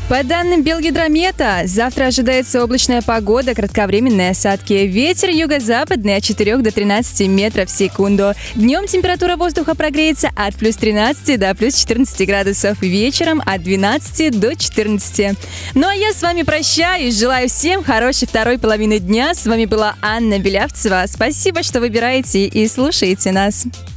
По данным Белгидромета, завтра ожидается облачная погода, кратковременные осадки. Ветер юго-западный от 4 до 13 метров в секунду. Днем температура воздуха прогреется от плюс 13 до плюс 14 градусов. Вечером от 12 до 14. Ну а я с вами прощаюсь. Желаю всем хорошей второй половины дня. С вами была Анна Белявцева. Спасибо, что выбираете и слушаете нас.